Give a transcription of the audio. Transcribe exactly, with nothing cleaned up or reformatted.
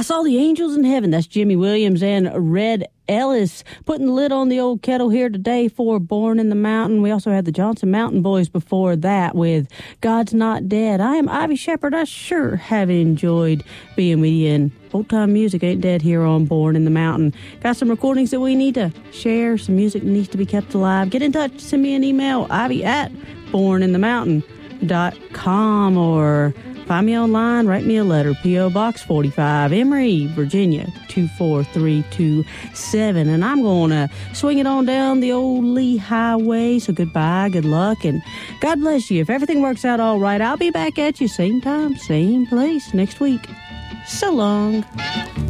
Saw the Angels in Heaven. That's Jimmy Williams and Red Ellis putting the lid on the old kettle here today for Born in the Mountain. We also had the Johnson Mountain Boys before that with God's Not Dead. I am Ivy Shepherd. I sure have enjoyed being with you, and old-time music ain't dead here on Born in the Mountain. Got some recordings that we need to share, some music that needs to be kept alive. Get in touch. Send me an email, ivy at born in the mountain dot com, or find me online, write me a letter, P O. Box forty-five, Emory, Virginia, two four three two seven. And I'm going to swing it on down the old Lee Highway. So goodbye, good luck, and God bless you. If everything works out all right, I'll be back at you same time, same place next week. So long.